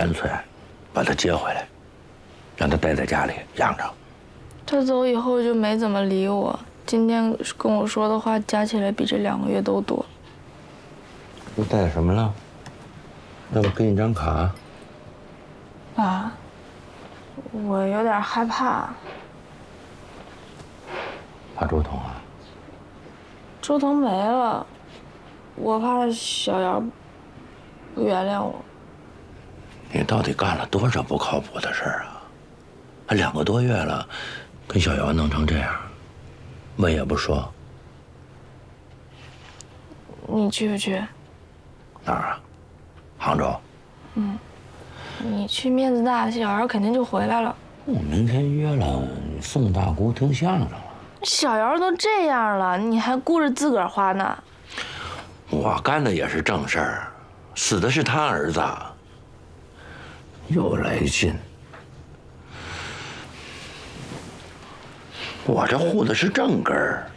干脆把他接回来，让他待在家里养着。 他走以后就没怎么理我，今天跟我说的话加起来比这2个月都多。 都带什么了？要不给你张卡？ 爸，我有点害怕。 怕周彤啊？ 周彤没了，我怕小姚不原谅我。 你到底干了多少不靠谱的事儿啊？还2个多月了，跟小姚弄成这样，问也不说。 你去不去？ 哪儿啊？杭州。 嗯，你去面子大，小姚肯定就回来了。 我明天约了宋大姑听相声了。 小姚都这样了，你还顾着自个儿花呢？ 我干的也是正事儿，死的是他儿子。又来劲！我这护的是正根儿。